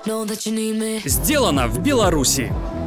know that you need me. Сделано в Беларуси.